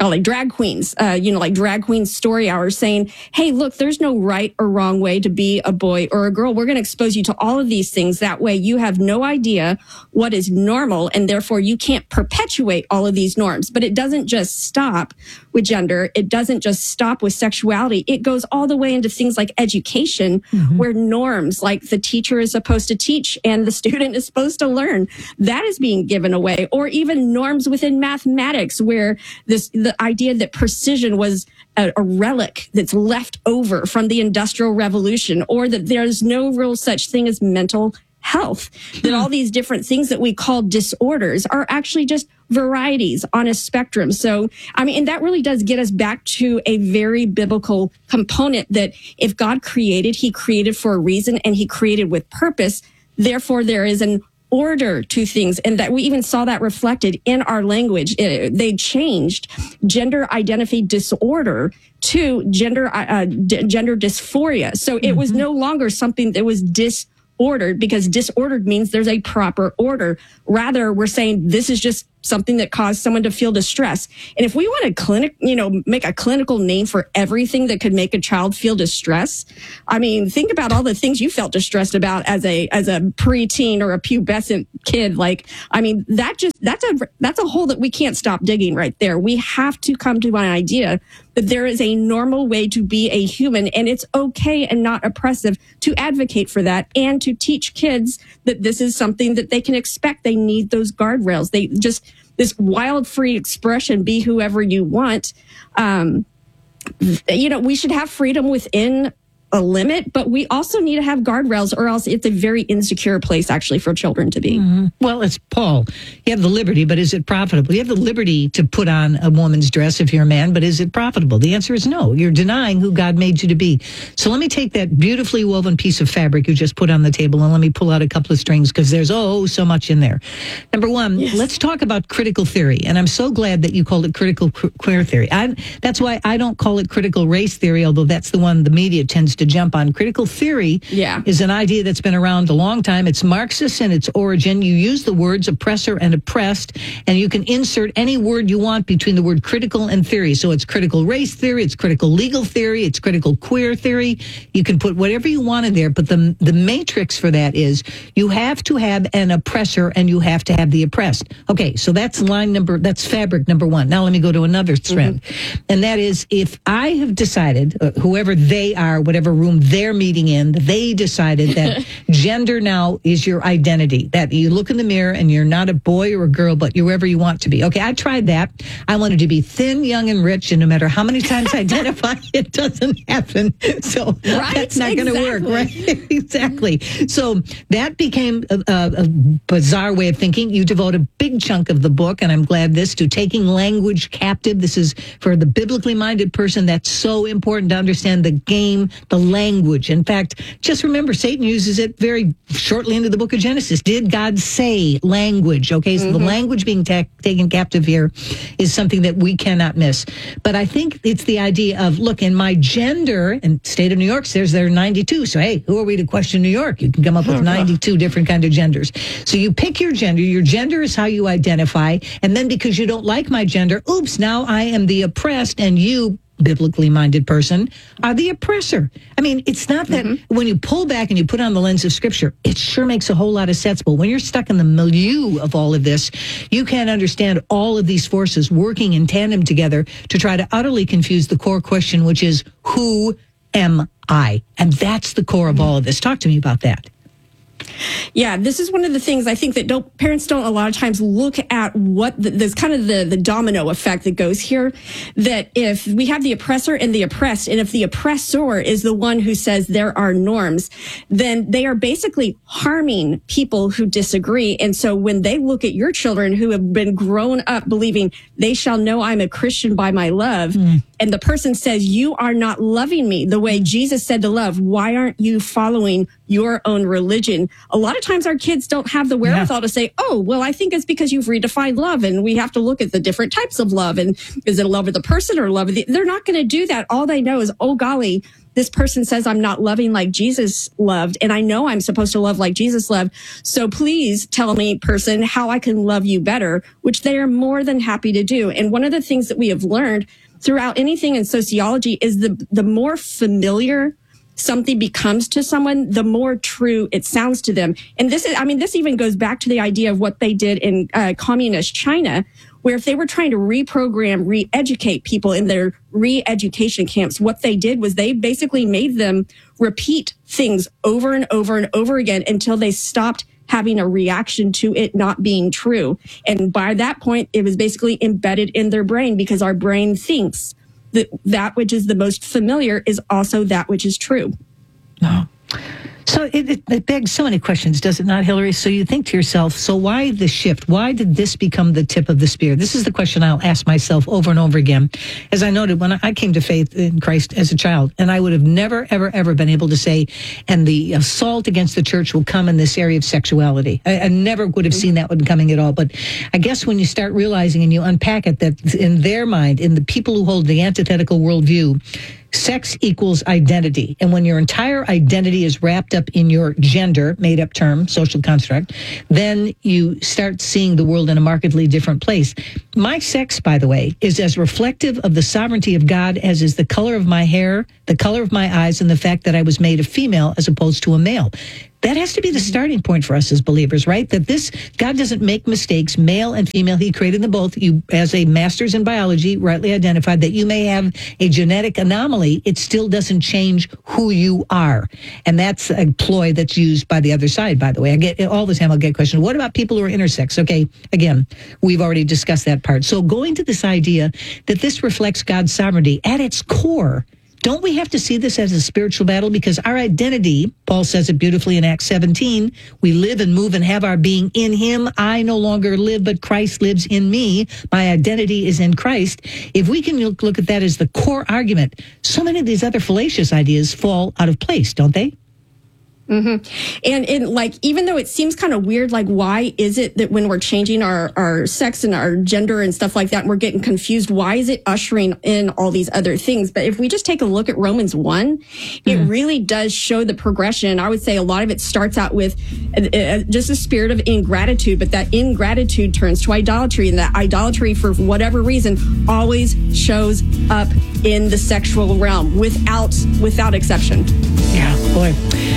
like drag queens, like drag queen story hours saying, hey, look, there's no right or wrong way to be a boy or a girl. We're going to expose you to all of these things. That way you have no idea what is normal, and therefore you can't perpetuate all of these norms. But it doesn't just stop with gender. It doesn't just stop with sexuality. It goes all the way into things like education, where norms like the teacher is supposed to teach and the student is supposed to learn, that is being given away. Or even norms within mathematics, where the idea that precision was a relic that's left over from the Industrial Revolution, or that there's no real such thing as mental health, that all these different things that we call disorders are actually just varieties on a spectrum. So, I mean, and that really does get us back to a very biblical component that if God created, he created for a reason, and he created with purpose. Therefore, there is an order to things, and that we even saw that reflected in our language. They changed gender identity disorder to gender dysphoria. So it was no longer something that was disordered, because disordered means there's a proper order. Rather, we're saying this is just something that caused someone to feel distress. And if we want to make a clinical name for everything that could make a child feel distress, I mean, think about all the things you felt distressed about as a preteen or a pubescent kid. Like, I mean, that's a hole that we can't stop digging right there. We have to come to an idea that there is a normal way to be a human, and it's okay and not oppressive to advocate for that, and to teach kids that this is something that they can expect. They need those guardrails. They just, this wild, free expression, be whoever you want. We should have freedom within a limit, but we also need to have guardrails, or else it's a very insecure place actually for children to be. Well, it's Paul. You have the liberty, but is it profitable? You have the liberty to put on a woman's dress if you're a man, but is it profitable? The answer is no. You're denying who God made you to be. So let me take that beautifully woven piece of fabric you just put on the table, and let me pull out a couple of strings, because there's so much in there. Number one, let's talk about critical theory. And I'm so glad that you called it critical queer theory. That's why I don't call it critical race theory, although that's the one the media tends to jump on. Critical theory is an idea that's been around a long time. It's Marxist in its origin. You use the words oppressor and oppressed, and you can insert any word you want between the word critical and theory. So it's critical race theory, it's critical legal theory, it's critical queer theory. You can put whatever you want in there, but the matrix for that is you have to have an oppressor and you have to have the oppressed. Okay, so that's that's fabric number one. Now let me go to another thread. And that is, if I have decided, whoever they are, whatever room they're meeting in, they decided that gender now is your identity, that you look in the mirror and you're not a boy or a girl, but you're whoever you want to be. Okay, I tried that. I wanted to be thin, young, and rich, and no matter how many times I identify, it doesn't happen. So that's not going to work, right? Exactly. So that became a bizarre way of thinking. You devote a big chunk of the book, and I'm glad to taking language captive. This is for the biblically minded person. That's so important to understand the game, the language. In fact, just remember, Satan uses it very shortly into the book of Genesis. Did God say language? Okay, so the language being taken captive here is something that we cannot miss. But I think it's the idea of, look, in my gender, and state of New York says there are 92. So, hey, who are we to question New York? You can come up with 92 different kind of genders. So you pick your gender. Your gender is how you identify. And then because you don't like my gender, oops, now I am the oppressed, and you, biblically minded person, are the oppressor. I mean, it's not that when you pull back and you put on the lens of Scripture, it sure makes a whole lot of sense. But when you're stuck in the milieu of all of this, you can't understand all of these forces working in tandem together to try to utterly confuse the core question, which is, who am I? And that's the core of all of this. Talk to me about that. Yeah, this is one of the things I think that parents don't a lot of times look at what there's kind of the domino effect that goes here, that if we have the oppressor and the oppressed, and if the oppressor is the one who says there are norms, then they are basically harming people who disagree. And so when they look at your children who have been grown up believing they shall know I'm a Christian by my love, and the person says, you are not loving me the way Jesus said to love. Why aren't you following your own religion? A lot of times our kids don't have the wherewithal to say, oh, well, I think it's because you've redefined love, and we have to look at the different types of love. And is it love of the person or love of the... They're not going to do that. All they know is, oh, golly, this person says I'm not loving like Jesus loved, and I know I'm supposed to love like Jesus loved. So please tell me, person, how I can love you better, which they are more than happy to do. And one of the things that we have learned throughout anything in sociology is the more familiar something becomes to someone, the more true it sounds to them. And this even goes back to the idea of what they did in communist China, where if they were trying to reprogram, re-educate people in their re-education camps, what they did was they basically made them repeat things over and over and over again until they stopped having a reaction to it not being true. And by that point, it was basically embedded in their brain, because our brain thinks that which is the most familiar is also that which is true. Oh. So it begs so many questions, does it not, Hillary? So you think to yourself, so why the shift? Why did this become the tip of the spear? This is the question I'll ask myself over and over again. As I noted, when I came to faith in Christ as a child, and I would have never, ever, ever been able to say, and the assault against the church will come in this area of sexuality. I never would have seen that one coming at all. But I guess when you start realizing and you unpack it, that in their mind, in the people who hold the antithetical worldview, sex equals identity. And when your entire identity is wrapped up in your gender, made up term, social construct, then you start seeing the world in a markedly different place. My sex, by the way, is as reflective of the sovereignty of God as is the color of my hair, the color of my eyes, and the fact that I was made a female as opposed to a male. That has to be the starting point for us as believers, right? That God doesn't make mistakes, male and female. He created them both. You, as a master's in biology, rightly identified that you may have a genetic anomaly. It still doesn't change who you are. And that's a ploy that's used by the other side, by the way. I get all the time, I'll get questions. What about people who are intersex? Okay, again, we've already discussed that part. So going to this idea that this reflects God's sovereignty at its core, don't we have to see this as a spiritual battle? Because our identity, Paul says it beautifully in Acts 17, we live and move and have our being in him. I no longer live, but Christ lives in me. My identity is in Christ. If we can look at that as the core argument, so many of these other fallacious ideas fall out of place, don't they? Mm-hmm. And even though it seems kind of weird, like, why is it that when we're changing our sex and our gender and stuff like that, and we're getting confused, why is it ushering in all these other things? But if we just take a look at Romans 1, it really does show the progression. I would say a lot of it starts out with just a spirit of ingratitude, but that ingratitude turns to idolatry, and that idolatry, for whatever reason, always shows up in the sexual realm without exception. Yeah, boy.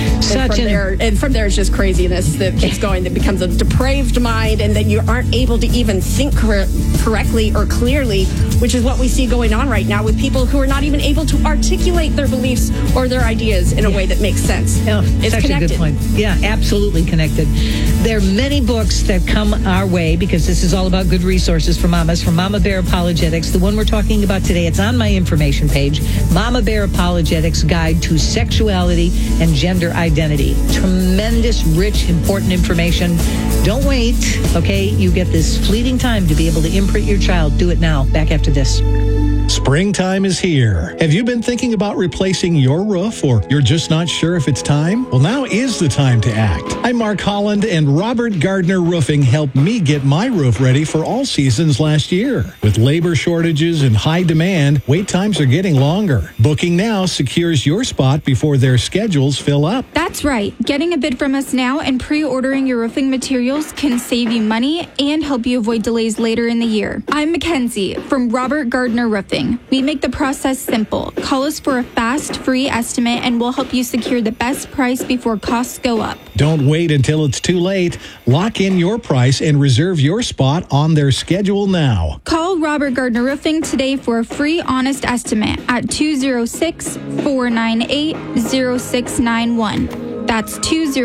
And from there, it's just craziness that keeps going. That becomes a depraved mind, and then you aren't able to even think correctly or clearly, which is what we see going on right now with people who are not even able to articulate their beliefs or their ideas in a way that makes sense. Oh, it's such connected. A good point. Yeah, absolutely connected. There are many books that come our way, because this is all about good resources for mamas, from Mama Bear Apologetics. The one we're talking about today, it's on my information page, Mama Bear Apologetics Guide to Sexuality and Gender Identity. Tremendous, rich, important information. Don't wait, okay? You get this fleeting time to be able to imprint your child. Do it now. Back after this. Springtime is here. Have you been thinking about replacing your roof, or you're just not sure if it's time? Well, now is the time to act. I'm Mark Holland, and Robert Gardner Roofing helped me get my roof ready for all seasons last year. With labor shortages and high demand, wait times are getting longer. Booking now secures your spot before their schedules fill up. That's right. Getting a bid from us now and pre-ordering your roofing materials can save you money and help you avoid delays later in the year. I'm Mackenzie from Robert Gardner Roofing. We make the process simple. Call us for a fast, free estimate, and we'll help you secure the best price before costs go up. Don't wait until it's too late. Lock in your price and reserve your spot on their schedule now. Call Robert Gardner Roofing today for a free, honest estimate at 206-498-0691. That's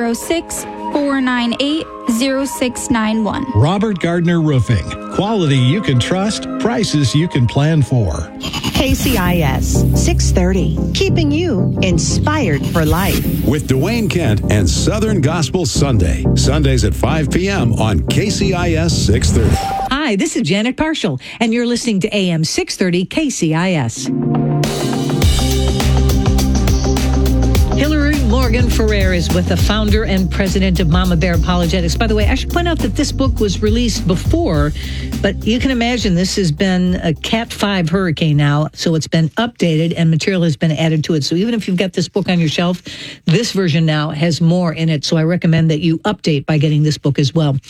206-498-0691. Robert Gardner Roofing. Quality you can trust, prices you can plan for. KCIS 630, keeping you inspired for life. With Dwayne Kent and Southern Gospel Sunday. Sundays at 5 p.m. on KCIS 630. Hi, Hi, this is Janet Parshall, and you're listening to AM 630 KCIS. Hillary Morgan Ferrer is with the founder and president of Mama Bear Apologetics. By the way, I should point out that this book was released before, but you can imagine this has been a Cat 5 hurricane now, so it's been updated and material has been added to it. So even if you've got this book on your shelf, this version now has more in it. So I recommend that you update by getting this book as well.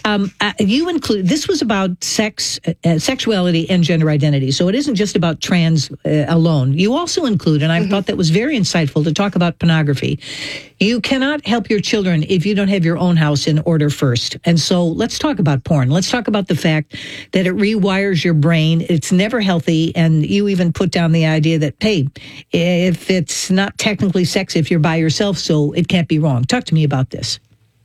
You include, this was about sex, sexuality and gender identity. So it isn't just about trans alone. You also include, and I thought that was very insightful, to talk about pornography. You cannot help your children if you don't have your own house in order first. And so let's talk about porn. Let's talk about the fact that it rewires your brain. It's never healthy. And you even put down the idea that, hey, if it's not technically sex, if you're by yourself, so it can't be wrong. Talk to me about this.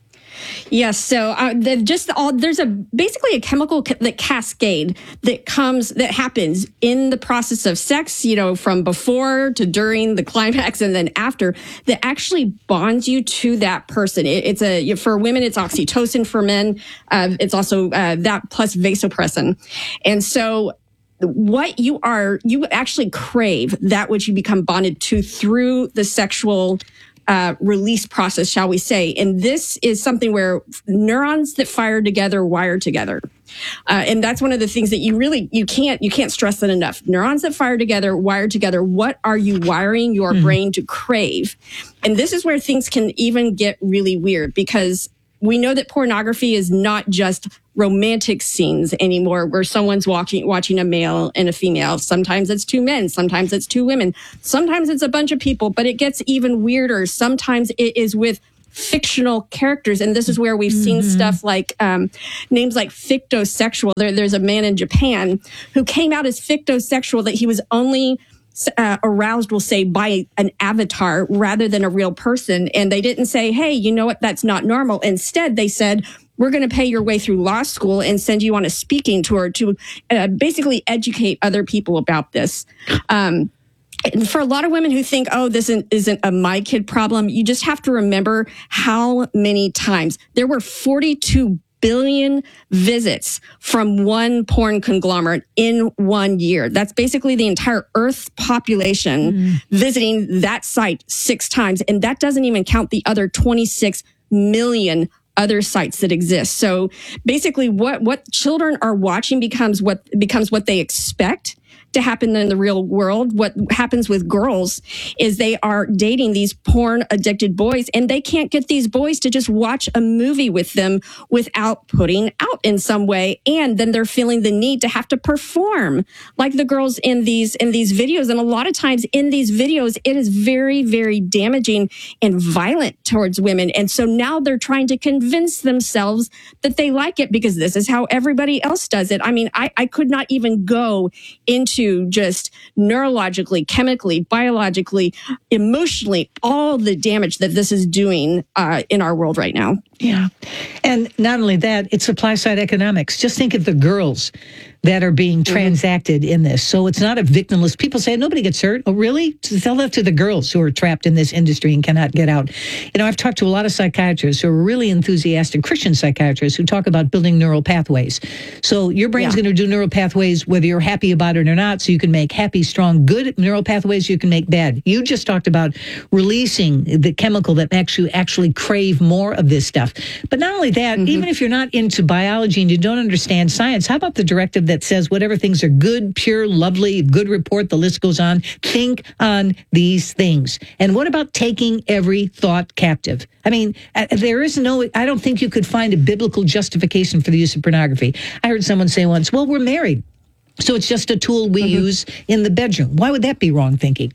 Yes. So there's basically a chemical that cascade that happens in the process of sex, from before to during the climax and then after, that actually bonds you to that person. For women, it's oxytocin. For men, it's also that plus vasopressin. And so what you actually crave that which you become bonded to through the sexual release process, shall we say. And this is something where neurons that fire together wire together. And that's one of the things that you can't stress that enough. Neurons that fire together wire together. What are you wiring your brain to crave? And this is where things can even get really weird, because we know that pornography is not just romantic scenes anymore, where someone's watching a male and a female. Sometimes it's two men, sometimes it's two women, sometimes it's a bunch of people, but it gets even weirder. Sometimes it is with fictional characters. And this is where we've seen stuff like names like fictosexual. There's a man in Japan who came out as fictosexual, that he was only aroused, we'll say, by an avatar rather than a real person. And they didn't say, hey, you know what, that's not normal. Instead, they said, we're going to pay your way through law school and send you on a speaking tour to basically educate other people about this. And for a lot of women who think, oh, this isn't a my kid problem, you just have to remember how many times there were 42 billion visits from one porn conglomerate in 1 year. That's basically the entire Earth population visiting that site 6 times. And that doesn't even count the other 26 million other sites that exist. So basically what children are watching becomes what they expect to happen in the real world. What happens with girls is they are dating these porn addicted boys, and they can't get these boys to just watch a movie with them without putting out in some way. And then they're feeling the need to have to perform like the girls in these videos. And a lot of times in these videos, it is very, very damaging and violent towards women. And so now they're trying to convince themselves that they like it because this is how everybody else does it. I mean, I could not even go into just neurologically, chemically, biologically, emotionally, all the damage that this is doing in our world right now. Yeah. And not only that, it's supply side economics. Just think of the girls that are being transacted in this. So it's not a victimless. People say nobody gets hurt. Oh, really? Tell that to the girls who are trapped in this industry and cannot get out. I've talked to a lot of psychiatrists who are really enthusiastic Christian psychiatrists who talk about building neural pathways. So your brain's going to do neural pathways whether you're happy about it or not. So you can make happy, strong, good neural pathways. You can make bad. You just talked about releasing the chemical that makes you actually crave more of this stuff. But not only that, even if you're not into biology and you don't understand science, how about the directive that says whatever things are good, pure, lovely, good report, the list goes on. Think on these things. And what about taking every thought captive? I mean, I don't think you could find a biblical justification for the use of pornography. I heard someone say once, well, we're married, so it's just a tool we use in the bedroom. Why would that be wrong thinking?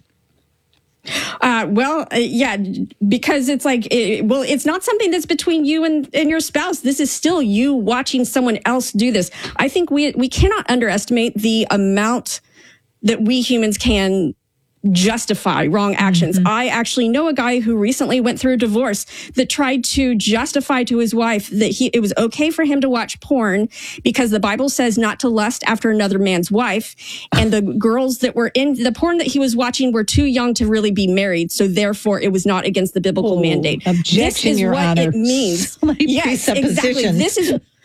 Because it's like, it's not something that's between you and your spouse. This is still you watching someone else do this. I think we cannot underestimate the amount that we humans can justify wrong actions. I actually know a guy who recently went through a divorce that tried to justify to his wife that it was okay for him to watch porn because the Bible says not to lust after another man's wife. And the girls that were in the porn that he was watching were too young to really be married. So therefore it was not against the biblical mandate. Objection, this is Your what Honor. it means. So many yes, exactly.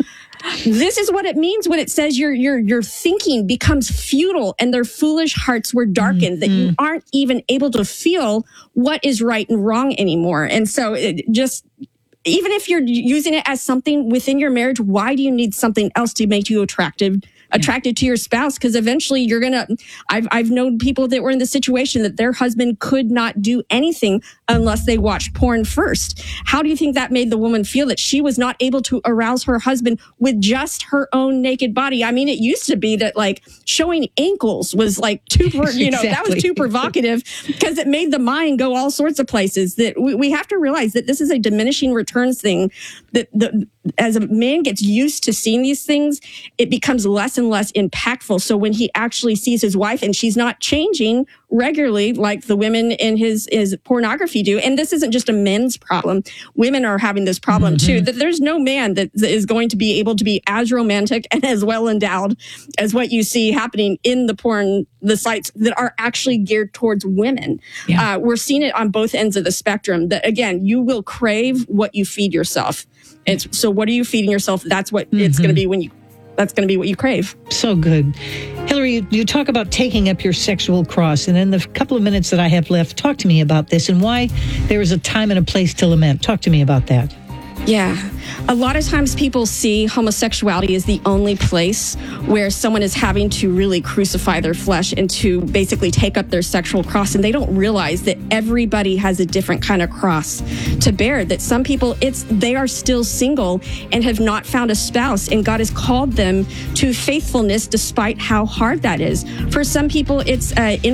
This is what it means when it says your thinking becomes futile and their foolish hearts were darkened, that you aren't even able to feel what is right and wrong anymore. And so it just, even if you're using it as something within your marriage, why do you need something else to make you attracted to your spouse? Because eventually you're gonna, I've known people that were in the situation that their husband could not do anything unless they watched porn first. How do you think that made the woman feel, that she was not able to arouse her husband with just her own naked body? I mean, it used to be that like showing ankles was like that was too provocative, because it made the mind go all sorts of places. That we have to realize that this is a diminishing returns thing, that as a man gets used to seeing these things, it becomes less and less impactful. So when he actually sees his wife and she's not changing regularly like the women in his pornography do, and this isn't just a men's problem, women are having this problem too, that there's no man that is going to be able to be as romantic and as well endowed as what you see happening in the sites that are actually geared towards women. Yeah. We're seeing it on both ends of the spectrum, that again, you will crave what you feed yourself. So what are you feeding yourself? That's what it's going to be that's going to be what you crave. So good. Hillary, you talk about taking up your sexual cross. And in the couple of minutes that I have left, talk to me about this and why there is a time and a place to lament. Talk to me about that. Yeah. A lot of times people see homosexuality as the only place where someone is having to really crucify their flesh and to basically take up their sexual cross. And they don't realize that everybody has a different kind of cross to bear, that some people, they are still single and have not found a spouse, and God has called them to faithfulness despite how hard that is. For some people, it's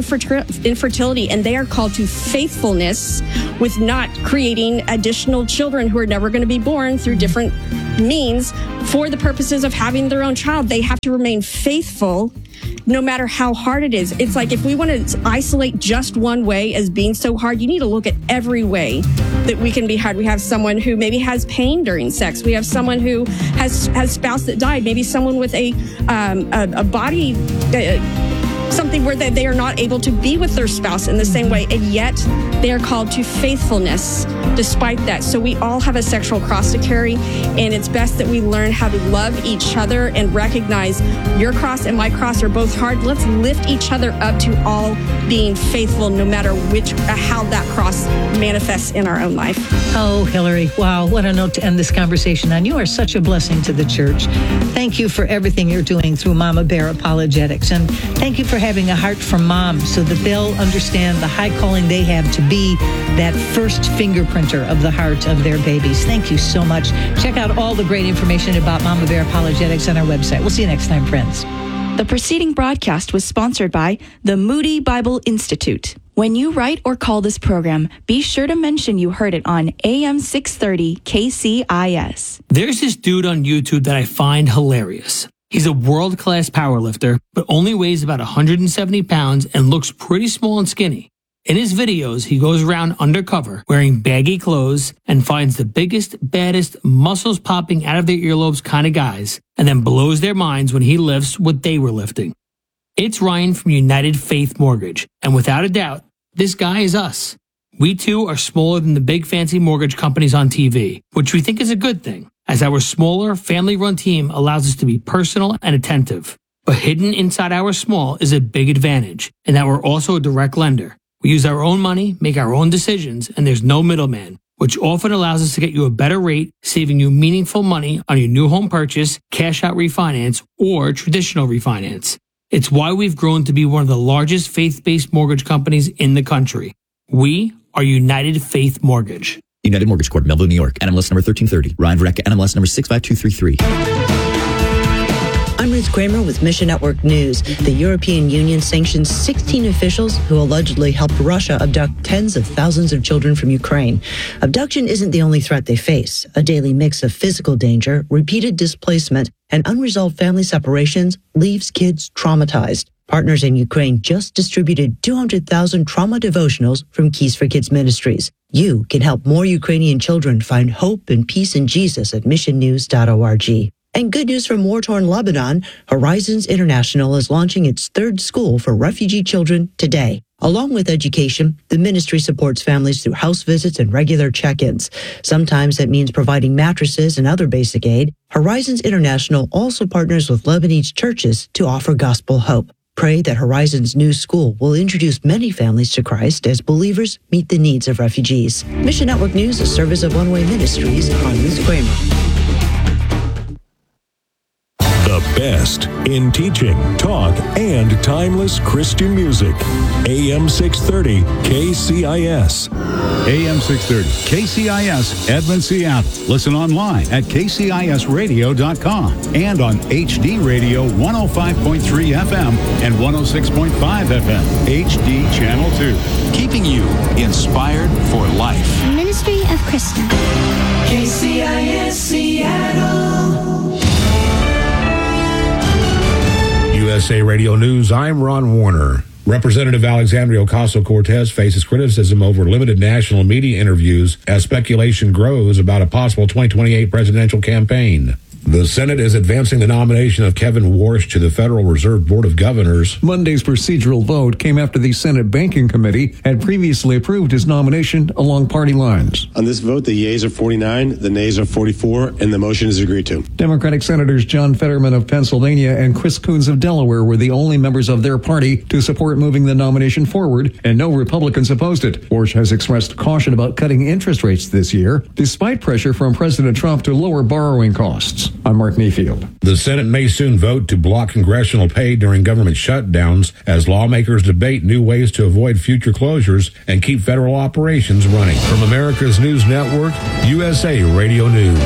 infertility, and they are called to faithfulness with not creating additional children who are never going to be born through different means for the purposes of having their own child. They have to remain faithful no matter how hard it is. It's like, if we want to isolate just one way as being so hard, you need to look at every way that we can be hard. We have someone who maybe has pain during sex. We have someone who has spouse that died. Maybe someone with a body something where they are not able to be with their spouse in the same way, and yet they are called to faithfulness despite that. So we all have a sexual cross to carry, and it's best that we learn how to love each other and recognize your cross and my cross are both hard. Let's lift each other up to all being faithful, no matter how that cross manifests in our own life. Oh, Hillary, wow, what a note to end this conversation on. You are such a blessing to the church. Thank you for everything you're doing through Mama Bear Apologetics, and thank you for having a heart for moms so that they'll understand the high calling they have to be that first fingerprinter of the heart of their babies. Thank you so much. Check out all the great information about Mama Bear Apologetics on our website. We'll see you next time, friends. The preceding broadcast was sponsored by the Moody Bible Institute. When you write or call this program, be sure to mention you heard it on AM 630 KCIS. There's this dude on YouTube that I find hilarious. He's a world-class powerlifter, but only weighs about 170 pounds and looks pretty small and skinny. In his videos, he goes around undercover, wearing baggy clothes, and finds the biggest, baddest, muscles popping out of their earlobes kind of guys, and then blows their minds when he lifts what they were lifting. It's Ryan from United Faith Mortgage, and without a doubt, this guy is us. We too are smaller than the big fancy mortgage companies on TV, which we think is a good thing, as our smaller, family-run team allows us to be personal and attentive. But hidden inside our small is a big advantage, in that we're also a direct lender. We use our own money, make our own decisions, and there's no middleman, which often allows us to get you a better rate, saving you meaningful money on your new home purchase, cash-out refinance, or traditional refinance. It's why we've grown to be one of the largest faith-based mortgage companies in the country. We are United Faith Mortgage. United Mortgage Corp, Melville, New York. NMLS number 1330. Ryan Verrecka, NMLS number 65233. I'm Ruth Kramer with Mission Network News. The European Union sanctions 16 officials who allegedly helped Russia abduct tens of thousands of children from Ukraine. Abduction isn't the only threat they face. A daily mix of physical danger, repeated displacement, and unresolved family separations leaves kids traumatized. Partners in Ukraine just distributed 200,000 trauma devotionals from Keys for Kids Ministries. You can help more Ukrainian children find hope and peace in Jesus at missionnews.org. And good news from war-torn Lebanon, Horizons International is launching its third school for refugee children today. Along with education, the ministry supports families through house visits and regular check-ins. Sometimes that means providing mattresses and other basic aid. Horizons International also partners with Lebanese churches to offer gospel hope. Pray that Horizons' new school will introduce many families to Christ as believers meet the needs of refugees. Mission Network News, a service of One Way Ministries. I'm Ruth Kramer. The best in teaching, talk, and timeless Christian music. AM 630 KCIS. AM 630 KCIS, Edmond, Seattle. Listen online at kcisradio.com and on HD Radio 105.3 FM and 106.5 FM, HD Channel 2. Keeping you inspired for life. Ministry of Krista. KCIS Seattle. USA Radio News, I'm Ron Warner. Representative Alexandria Ocasio-Cortez faces criticism over limited national media interviews as speculation grows about a possible 2028 presidential campaign. The Senate is advancing the nomination of Kevin Warsh to the Federal Reserve Board of Governors. Monday's procedural vote came after the Senate Banking Committee had previously approved his nomination along party lines. On this vote, the yeas are 49, the nays are 44, and the motion is agreed to. Democratic Senators John Fetterman of Pennsylvania and Chris Coons of Delaware were the only members of their party to support moving the nomination forward, and no Republicans opposed it. Warsh has expressed caution about cutting interest rates this year, despite pressure from President Trump to lower borrowing costs. I'm Mark Mayfield. The Senate may soon vote to block congressional pay during government shutdowns as lawmakers debate new ways to avoid future closures and keep federal operations running. From America's News Network, USA Radio News.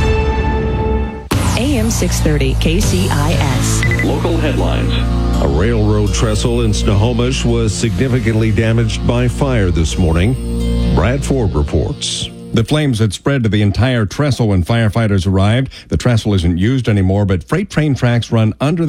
AM 630 KCIS. Local headlines. A railroad trestle in Snohomish was significantly damaged by fire this morning. Brad Ford reports. The flames had spread to the entire trestle when firefighters arrived. The trestle isn't used anymore, but freight train tracks run under the